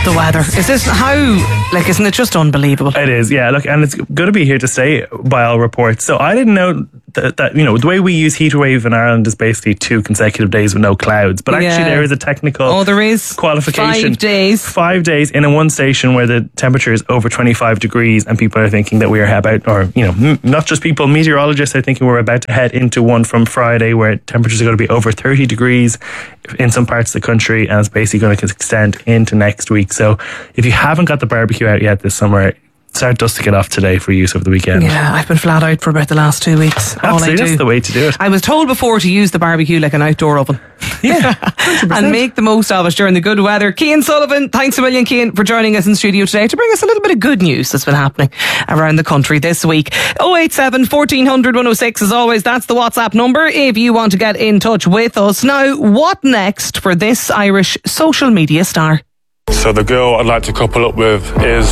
the weather. Isn't it just unbelievable? It is, yeah. Look, and it's going to be here to stay by all reports. So I didn't know that the way we use heatwave in Ireland is basically 2 consecutive days with no clouds. But actually there is a technical there is qualification. 5 days. 5 days in a one station where the temperature is over 25 degrees and people are thinking that we are about, or, not just people, meteorologists are thinking we're about to head into one from Friday where temperatures are going to be over 30 degrees in some parts of the country, and it's basically going to extend into next week. So if you haven't got the barbecue out yet this summer, start dusting it off today for use over the weekend. Yeah, I've been flat out for about the last 2 weeks. Absolutely, that's the way to do it. I was told before to use the barbecue like an outdoor oven. Yeah, 100%. And make the most of it during the good weather. Cian Sullivan, thanks a million, Cian, for joining us in studio today to bring us a little bit of good news that's been happening around the country this week. 087 1400 106, as always, that's the WhatsApp number if you want to get in touch with us. Now, what next for this Irish social media star? So the girl I'd like to couple up with is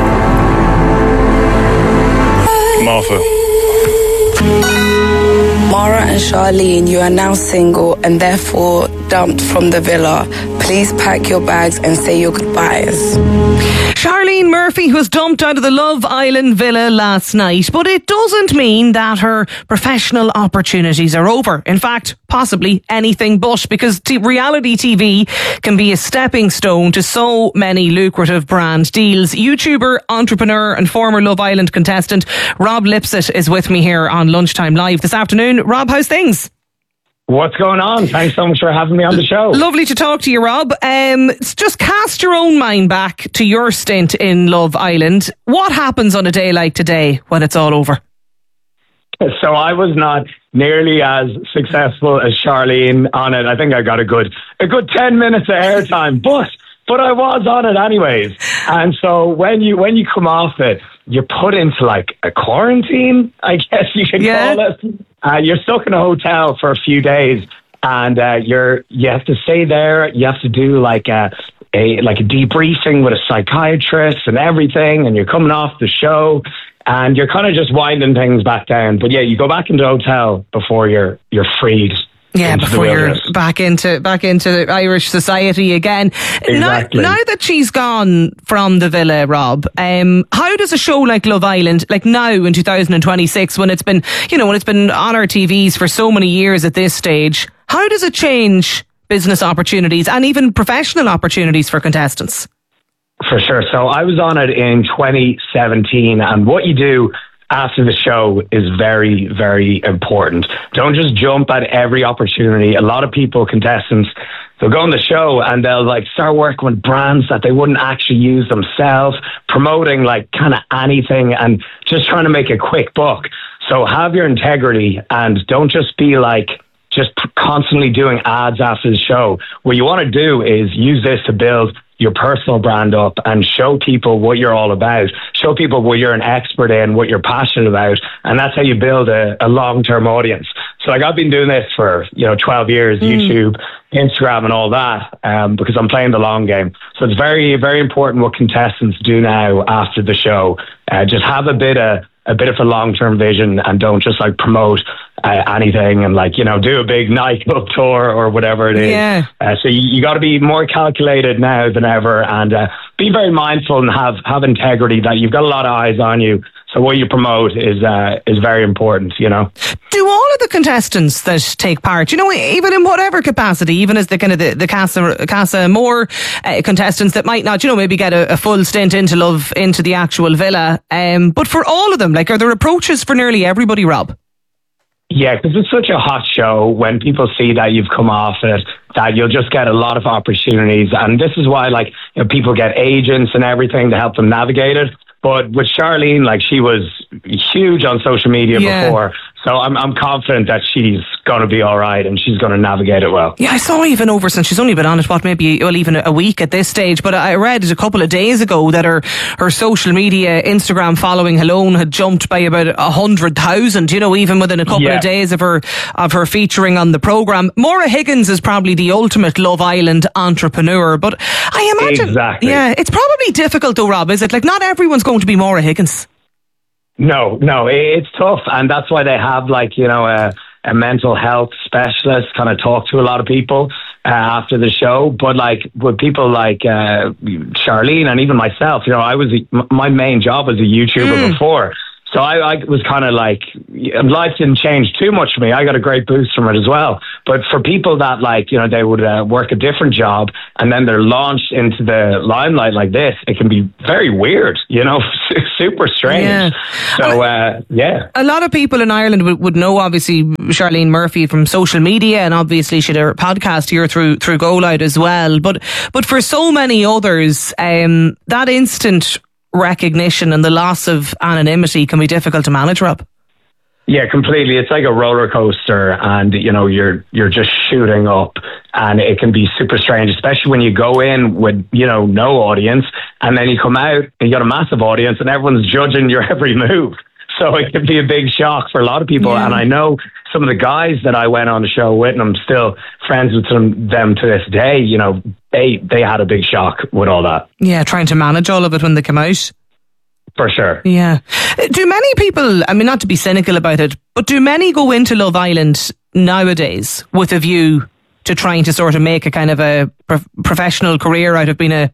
Martha. Mara and Charlene, you are now single and therefore dumped from the villa. Please pack your bags and say your goodbyes. Charlene Murphy was dumped out of the Love Island villa last night, but it doesn't mean that her professional opportunities are over. In fact, possibly anything but, because reality TV can be a stepping stone to so many lucrative brand deals. YouTuber, entrepreneur and former Love Island contestant Rob Lipsett is with me here on Lunchtime Live this afternoon. Rob, how's things? What's going on? Thanks so much for having me on the show. Lovely to talk to you, Rob. Just cast your own mind back to your stint in Love Island. What happens on a day like today when it's all over? So I was not nearly as successful as Charlene on it. I think I got a good 10 minutes of airtime, but I was on it anyways. And so when you come off it, you're put into like a quarantine, I guess you could call it. You're stuck in a hotel for a few days, and you have to stay there. You have to do like a debriefing with a psychiatrist and everything, and you're coming off the show, and you're kind of just winding things back down. But yeah, you go back into the hotel before you're freed. Yeah, before you're back into Irish society again. Exactly. Now that she's gone from the villa, Rob, how does a show like Love Island, like now in 2026, when it's been on our TVs for so many years at this stage, how does it change business opportunities and even professional opportunities for contestants? For sure. So I was on it in 2017, and what you do after the show is very, very important. Don't just jump at every opportunity. A lot of people, contestants, they'll go on the show and they'll like start working with brands that they wouldn't actually use themselves, promoting like kind of anything and just trying to make a quick buck. So have your integrity and don't just be like just constantly doing ads after the show. What you want to do is use this to build your personal brand up and show people what you're all about, show people what you're an expert in, what you're passionate about, and that's how you build a long-term audience. So like I've been doing this for 12 years, YouTube, Instagram and all that, because I'm playing the long game. So it's very, very important what contestants do now after the show. Just have a bit of a long-term vision and don't just like promote anything and do a big nightclub tour or whatever it is. Yeah. So you got to be more calculated now than ever and be very mindful and have integrity that you've got a lot of eyes on you. So what you promote is very important, Do all of the contestants that take part, even in whatever capacity, even as the kind of the Casa More contestants that might not, maybe get a full stint into the actual villa, but for all of them, are there approaches for nearly everybody, Rob? Yeah, because it's such a hot show. When people see that you've come off it, that you'll just get a lot of opportunities. And this is why, people get agents and everything to help them navigate it. But with Charlene, she was huge on social media before. So I'm confident that she's going to be all right and she's going to navigate it well. Yeah, I saw even over since she's only been on it, even a week at this stage. But I read a couple of days ago that her social media Instagram following alone had jumped by about 100,000, even within a couple of days of her featuring on the programme. Maura Higgins is probably the ultimate Love Island entrepreneur. But I imagine, it's probably difficult though, Rob, is it? Not everyone's going to be Maura Higgins. No, it's tough, and that's why they have a mental health specialist kind of talk to a lot of people, after the show. But like with people like Charlene and even myself, you know, my main job was a YouTuber before. So I was kind of like, life didn't change too much for me. I got a great boost from it as well. But for people that like, you know, they would work a different job and then they're launched into the limelight like this, it can be very weird, you know, super strange. Yeah. So, yeah. A lot of people in Ireland would know, obviously, Charlene Murphy from social media, and obviously she had her podcast here through Go Loud as well. But for so many others, that instant recognition and the loss of anonymity can be difficult to manage, Rob. Yeah, completely. It's like a roller coaster, and you know, you're just shooting up, and it can be super strange, especially when you go in with, you know, no audience, and then you come out and you got a massive audience and everyone's judging your every move. So it can be a big shock for a lot of people. Yeah. And I know some of the guys that I went on the show with, and I'm still friends with them to this day, you know, they had a big shock with all that. Yeah, trying to manage all of it when they come out. For sure. Yeah. Do many people, I mean, not to be cynical about it, but do many go into Love Island nowadays with a view to trying to sort of make a kind of a professional career out of being a,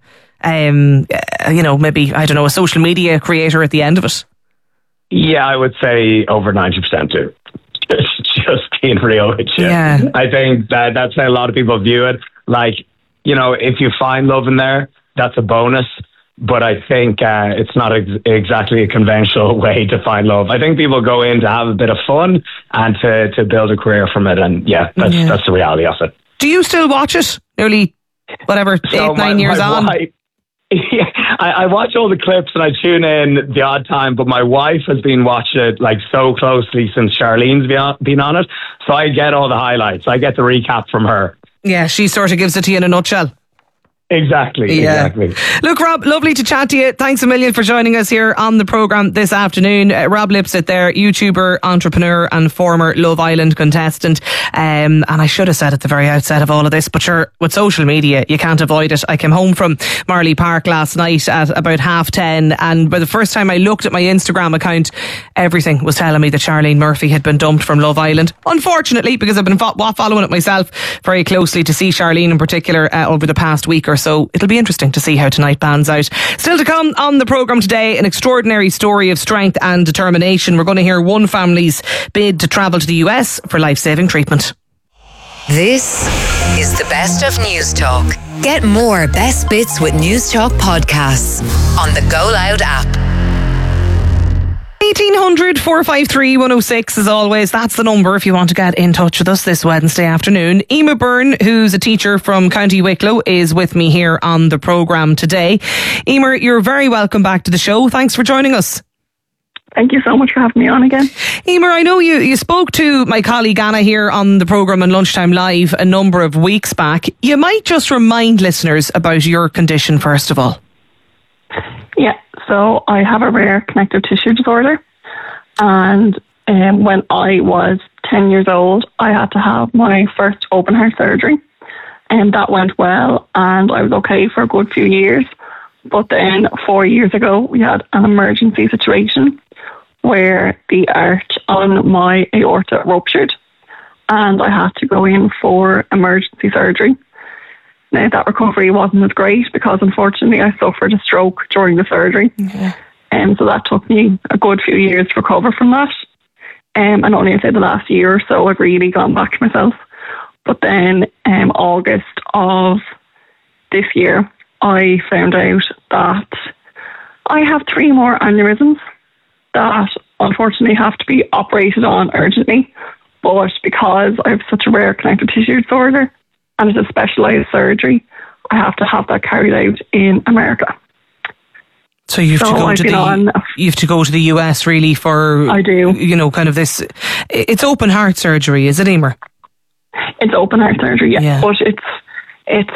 you know, maybe, I don't know, a social media creator at the end of it? Yeah, I would say over 90% do. Just being real with you. Yeah. I think that's how a lot of people view it. Like, you know, if you find love in there, that's a bonus. But I think it's not exactly a conventional way to find love. I think people go in to have a bit of fun and to build a career from it. And yeah, that's the reality of it. Do you still watch it? Nearly, whatever, 8-9 years on? Yeah, I watch all the clips and I tune in the odd time, but my wife has been watching it like so closely since Charlene's been on it. So I get all the highlights. I get the recap from her. Yeah, she sort of gives it to you in a nutshell. Exactly. Look, Rob, lovely to chat to you. Thanks a million for joining us here on the programme this afternoon. Rob Lipsett there, YouTuber, entrepreneur and former Love Island contestant. And I should have said at the very outset of all of this, but sure, with social media, you can't avoid it. I came home from Marley Park last night at about 10:30, and by the first time I looked at my Instagram account, everything was telling me that Charlene Murphy had been dumped from Love Island. Unfortunately, because I've been following it myself very closely to see Charlene in particular over the past week or so. It'll be interesting to see how tonight pans out. Still to come on the programme today, an extraordinary story of strength and determination. We're going to hear one family's bid to travel to the US for life-saving treatment. This is the best of News Talk. Get more best bits with News Talk podcasts on the Go Loud app. 1800 453 106 as always. That's the number if you want to get in touch with us this Wednesday afternoon. Emer Byrne, who's a teacher from County Wicklow, is with me here on the programme today. Emer, you're very welcome back to the show. Thanks for joining us. Thank you so much for having me on again. Emer, I know you spoke to my colleague Anna here on the programme on Lunchtime Live a number of weeks back. You might just remind listeners about your condition first of all. Yeah, so I have a rare connective tissue disorder, and when I was 10 years old, I had to have my first open heart surgery, and that went well, and I was okay for a good few years. But then 4 years ago, we had an emergency situation where the arch on my aorta ruptured, and I had to go in for emergency surgery. Now, that recovery wasn't as great because, unfortunately, I suffered a stroke during the surgery. So that took me a good few years to recover from that. And only, I'd say, the last year or so, I've really gone back to myself. But then, August of this year, I found out that I have 3 more aneurysms that, unfortunately, have to be operated on urgently. But because I have such a rare connective tissue disorder, and it's a specialised surgery, I have to have that carried out in America. So you have to go to the US really for, I do. You know, kind of this, it's open heart surgery, is it, Emer? It's open heart surgery, yeah. But it's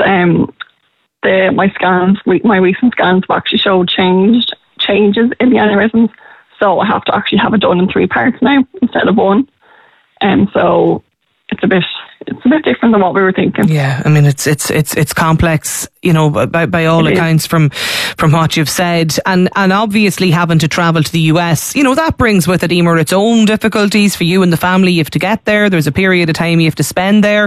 my recent scans have actually showed changes in the aneurysms. So I have to actually have it done in 3 parts now instead of 1. And so it's a bit different than what we were thinking. Yeah, I mean it's complex, you know, by all accounts from what you've said, and obviously having to travel to the US, you know, that brings with it, Emer, its own difficulties for you and the family. You have to get there. There's a period of time you have to spend there.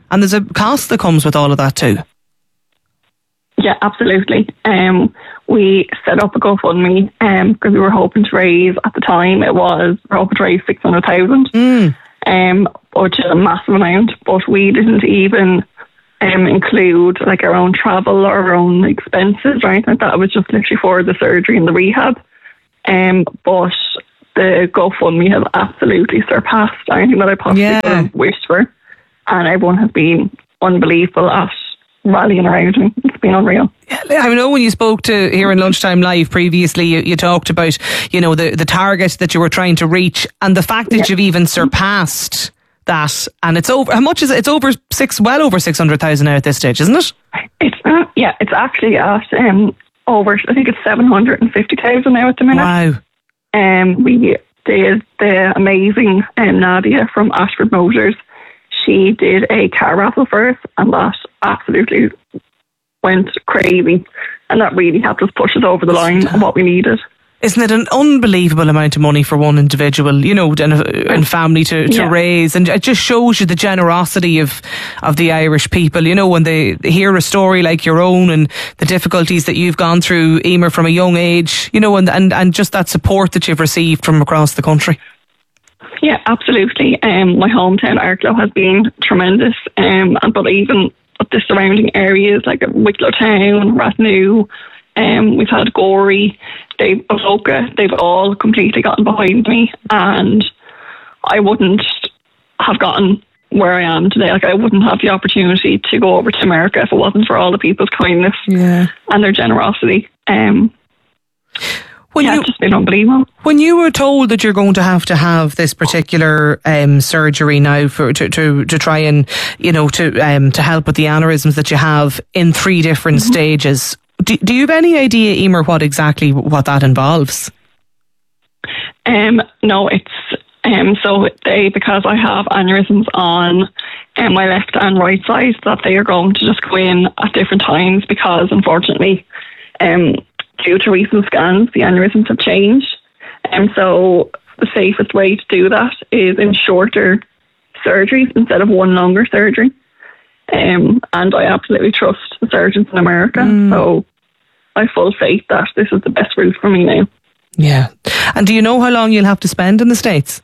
And there's a cost that comes with all of that too. Yeah, absolutely. We set up a GoFundMe because we were hoping to raise, at the time we were hoping to raise 600,000, which is a massive amount, but we didn't even include like our own travel or our own expenses or anything like that. It was just literally for the surgery and the rehab. But the GoFundMe has absolutely surpassed anything that I possibly could have wished for. And everyone has been unbelievable at rallying around me. It's been unreal. I know when you spoke to here in Lunchtime Live previously, you talked about, the target that you were trying to reach, and the fact that you've even surpassed that, and it's over. How much is it? It's well over 600,000 now at this stage, isn't it? It's actually at over. I think it's 750,000 now at the minute. Wow. We did the amazing Nadia from Ashford Motors. She did a car raffle for us, and that absolutely went crazy, and that really helped us push us over the line on what we needed. Isn't it an unbelievable amount of money for one individual, and family to raise? And it just shows you the generosity of the Irish people, when they hear a story like your own and the difficulties that you've gone through, Emer, from a young age, and just that support that you've received from across the country. Yeah, absolutely. My hometown, Arklow, has been tremendous, but even the surrounding areas like Wicklow Town, Rathnew, we've had Gorey, Avoca, they've all completely gotten behind me, and I wouldn't have gotten where I am today. Like, I wouldn't have the opportunity to go over to America if it wasn't for all the people's kindness and their generosity. It's just been unbelievable. When you were told that you're going to have this particular surgery now to try and to help with the aneurysms that you have in 3 different stages, do you have any idea, Emer, what that involves? No, it's because I have aneurysms on my left and right side, that they are going to just go in at different times because, unfortunately, due to recent scans, the aneurysms have changed. And so the safest way to do that is in shorter surgeries instead of one longer surgery. And I absolutely trust the surgeons in America. So I have full faith that this is the best route for me now. Yeah. And do you know how long you'll have to spend in the States?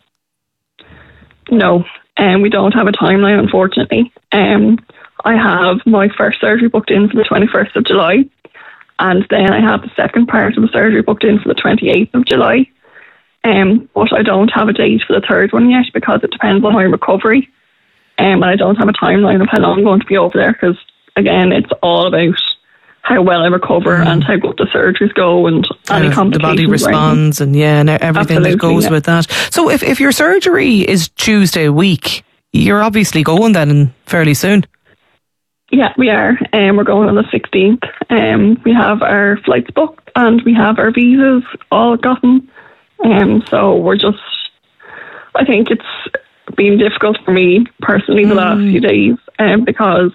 No. We don't have a timeline, unfortunately. I have my first surgery booked in for the 21st of July. And then I have the second part of the surgery booked in for the 28th of July. But I don't have a date for the third one yet because it depends on my recovery. And I don't have a timeline of how long I'm going to be over there because, again, it's all about how well I recover and how good the surgeries go and any complications. The body responds and everything that goes with that. So if your surgery is Tuesday a week, you're obviously going then fairly soon. Yeah, we are. We're going on the 16th. We have our flights booked and we have our visas all gotten. So we're just, I think it's been difficult for me personally the last few days because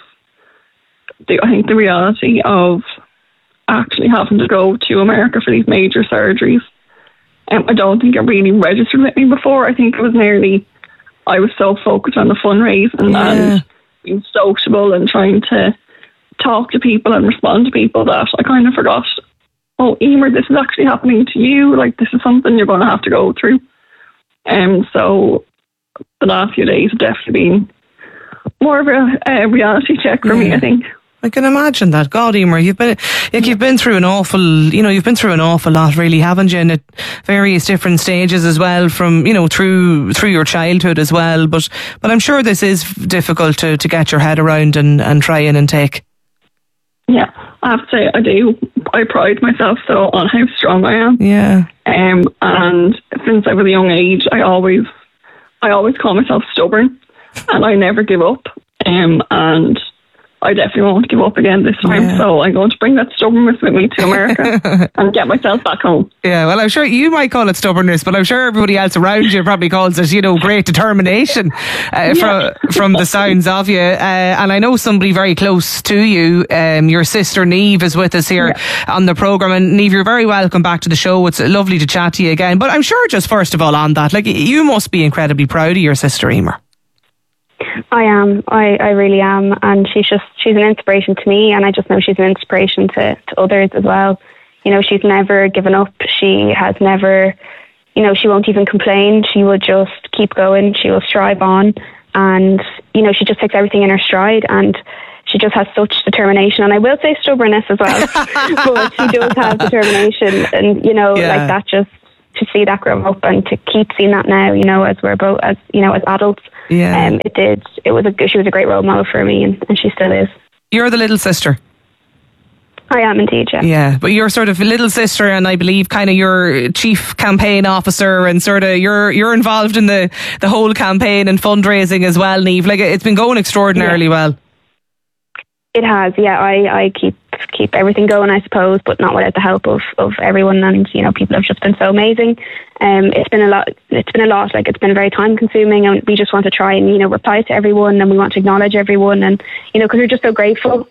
I think the reality of actually having to go to America for these major surgeries, I don't think it really registered with me before. I think it was I was so focused on the fundraising and being sociable and trying to talk to people and respond to people that I kind of forgot, Emer, this is actually happening to you. Like, this is something you're going to have to go through. So the last few days have definitely been more of a reality check for me, I think. I can imagine that. God, Emer, you've been through an awful lot, really, haven't you? And at various different stages as well, from through your childhood as well. But I'm sure this is difficult to get your head around and try and take. Yeah, I have to say I do. I pride myself so on how strong I am. Yeah. And since I was a young age, I always call myself stubborn, and I never give up. And I definitely won't give up again this time. So I'm going to bring that stubbornness with me to America and get myself back home. Yeah, well, I'm sure you might call it stubbornnness, but I'm sure everybody else around you probably calls it, great determination from the sounds of you. And I know somebody very close to you, your sister Niamh, is with us here on the programme. And Niamh, you're very welcome back to the show. It's lovely to chat to you again. But I'm sure just first of all on that, you must be incredibly proud of your sister, Emer. I am. I really am. And she's an inspiration to me, and I just know she's an inspiration to others as well. You know, she's never given up. She has never, you know, she won't even complain. She will just keep going. She will strive on. And, you know, she just takes everything in her stride, and she just has such determination. And I will say stubbornness as well. But she does have determination. And, you know, like that, just to see that grow up and to keep seeing that now, you know, as we're both, as, you know, as adults. Yeah. She was a great role model for me, and she still is. You're the little sister. I am indeed, yeah. Yeah, but you're sort of a little sister, and I believe kind of your chief campaign officer, and sort of you're involved in the whole campaign and fundraising as well, Niamh. Like, it's been going extraordinarily well. It has, yeah. I keep everything going, I suppose, but not without the help of everyone. And, you know, people have just been so amazing. It's been a lot. Like, it's been very time consuming, and we just want to try and, you know, reply to everyone, and we want to acknowledge everyone, and, you know, because we're just so grateful.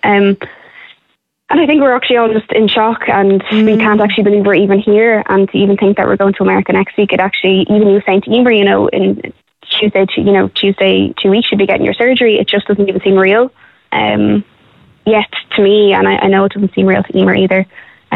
And I think we're actually all just in shock, and we can't actually believe we're even here, and to even think that we're going to America next week. It actually, even you saying to Emer, you know, in Tuesday 2 weeks you'll be getting your surgery. It just doesn't even seem real yet to me, and I know it doesn't seem real to Emer either.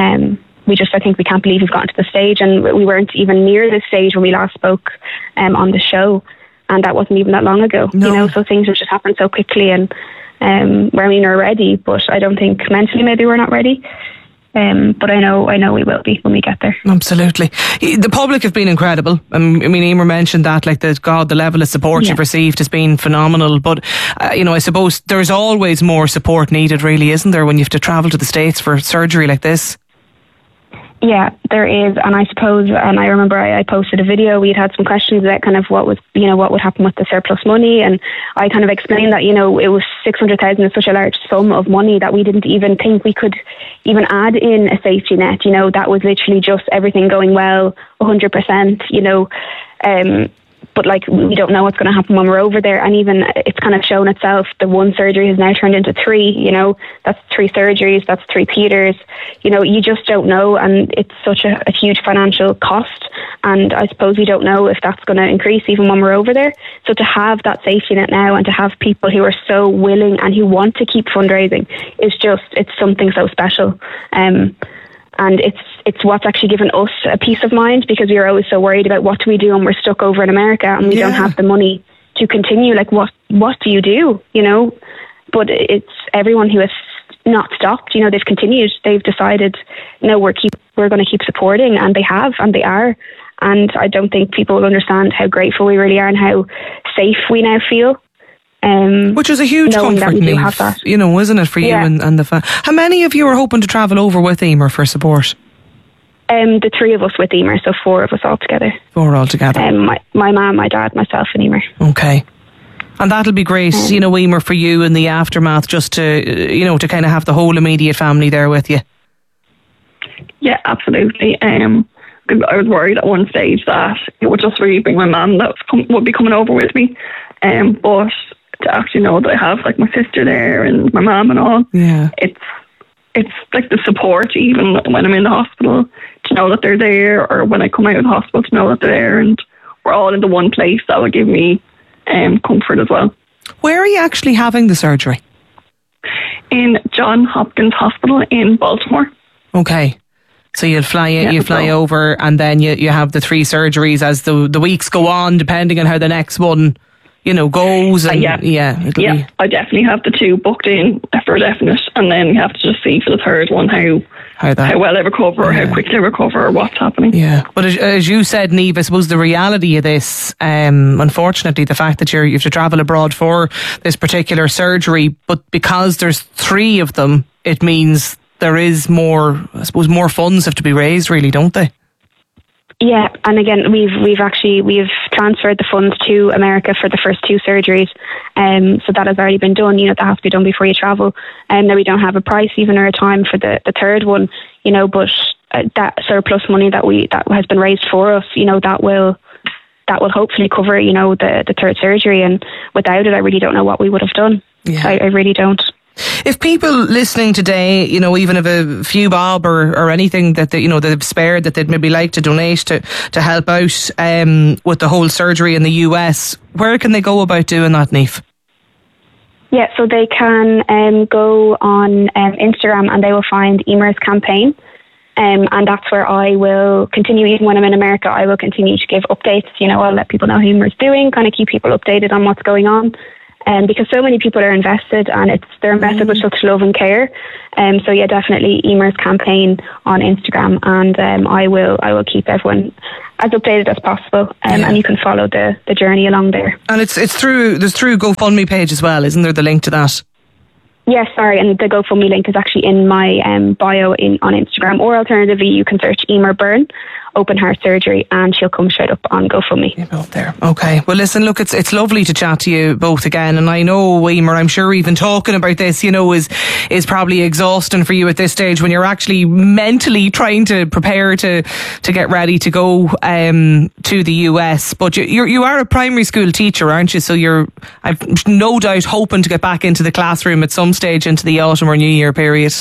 I think we can't believe we've gotten to this stage, and we weren't even near this stage when we last spoke on the show, and that wasn't even that long ago. No. You know, so things have just happened so quickly, and we're ready, but I don't think mentally maybe we're not ready. But I know we will be when we get there. Absolutely. The public have been incredible. I mean, Emer mentioned that, like, the level of support you've received has been phenomenal. But, you know, I suppose there's always more support needed, really, isn't there, when you have to travel to the States for surgery like this? Yeah, there is, and I suppose, and I remember I posted a video. We'd had some questions about kind of what would happen with the surplus money, and I kind of explained that, you know, it was 600,000 is such a large sum of money that we didn't even think we could even add in a safety net. You know, that was literally just everything going well, 100%. You know, but like, we don't know what's going to happen when we're over there, and even it's kind of shown itself. The one surgery has now turned into 3. You know, that's 3 surgeries, that's 3 Peters. You know, you just don't know, and it's such a huge financial cost, and I suppose we don't know if that's going to increase even when we're over there. So to have that safety net now, and to have people who are so willing and who want to keep fundraising, it's something so special. And it's what's actually given us a peace of mind, because we were always so worried about what do we do when we're stuck over in America and we don't have the money to continue. Like, what do you do? You know, but it's everyone who has not stopped. You know, they've continued. They've decided, no, we're going to keep supporting, and they have, and they are. And I don't think people will understand how grateful we really are and how safe we now feel. Which is a huge comfort, Niamh, you know, isn't it, for you and the family? How many of you are hoping to travel over with Emer for support? The 3 of us with Emer, so 4 of us all together. 4 altogether. My mum, my dad, myself, and Emer. Okay. And that'll be great, you know, Emer, for you in the aftermath, just to, you know, to kind of have the whole immediate family there with you. Yeah, absolutely. I was worried at one stage that it would just really bring my mum that would be coming over with me. But to actually know that I have, like, my sister there and my mum and all, it's like the support, even when I'm in the hospital, to know that they're there, or when I come out of the hospital, to know that they're there, and we're all in the one place. That would give me comfort as well. Where are you actually having the surgery? In Johns Hopkins Hospital in Baltimore. Okay. So you'll fly over, and then you have the 3 surgeries as the weeks go on, depending on how the next one, you know, goes. And I definitely have the 2 booked in for definite, and then you have to just see for the 3rd one how well I recover, or how quickly I recover, or what's happening. Yeah, but as you said, Niamh, I suppose the reality of this, unfortunately, the fact that you have to travel abroad for this particular surgery, but because there's 3 of them, it means there is more, I suppose, more funds have to be raised, really, don't they? Yeah, and again, we've transferred the funds to America for the first 2 surgeries, so that has already been done. You know, that has to be done before you travel, and now we don't have a price even or a time for the 3rd one. You know, but that surplus money that has been raised for us, you know, that will hopefully cover, you know, the 3rd surgery. And without it, I really don't know what we would have done. Yeah. I really don't. If people listening today, you know, even if a few bob or anything that they, you know, they've spared that they'd maybe like to donate to help out with the whole surgery in the US, where can they go about doing that, Niamh? Yeah, so they can go on Instagram and they will find Emer's campaign. And that's where I will continue, even when I'm in America, I will continue to give updates. You know, I'll let people know how Emer's doing, kind of keep people updated on what's going on. Because so many people are invested, and they're invested with such love and care. So yeah, definitely Emer's campaign on Instagram, and I will keep everyone as updated as possible. And you can follow the journey along there. And there's through GoFundMe page as well, isn't there? The link to that. Yes, sorry, and the GoFundMe link is actually in my bio on Instagram, or alternatively, you can search Emer Byrne, open heart surgery, and she'll come straight up on GoFundMe. You're both there. Okay. Well, listen, look, it's lovely to chat to you both again, and I know, Emer, I'm sure even talking about this, you know, is probably exhausting for you at this stage when you're actually mentally trying to prepare to get ready to go to the US. But you are a primary school teacher, aren't you? So I've no doubt hoping to get back into the classroom at some stage into the autumn or New Year period.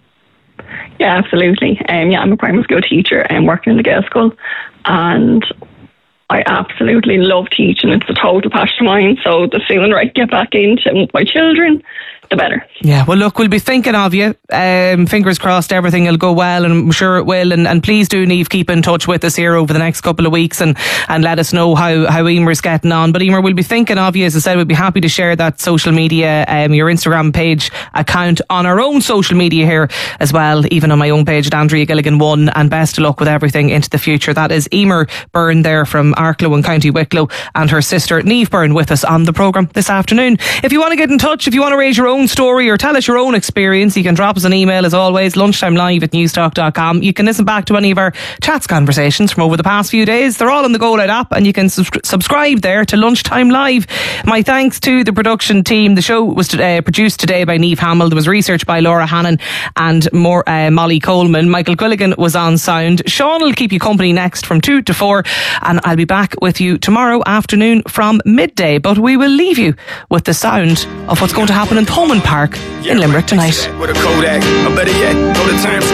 Yeah, absolutely. I'm a primary school teacher and working in the girls' school, and I absolutely love teaching. It's a total passion of mine. So the sooner I get back into it with my children, the better. Yeah, well, look, we'll be thinking of you. Fingers crossed everything will go well, and I'm sure it will. And please do, Niamh, keep in touch with us here over the next couple of weeks and let us know how Emer's getting on. But Emer, we'll be thinking of you. As I said, we'll be happy to share that social media, your Instagram page account on our own social media here as well, even on my own page at Andrea Gilligan 1. And best of luck with everything into the future. That is Emer Byrne there from Arklow in County Wicklow, and her sister Niamh Byrne with us on the programme this afternoon. If you want to get in touch, if you want to raise your own story or tell us your own experience, you can drop us an email as always, lunchtimelive@newstalk.com. You can listen back to any of our chats conversations from over the past few days. They're all on the Go Loud app, and you can subscribe there to Lunchtime Live. My thanks to the production team. The show was produced today by Niamh Hamill. There was research by Laura Hannon and Molly Coleman. Michael Quilligan was on sound. Sean will keep you company next from 2 to 4, and I'll be back with you tomorrow afternoon from midday. But we will leave you with the sound of what's going to happen in Thomond Park in Limerick tonight. With a Kodak, or better yet, go to Times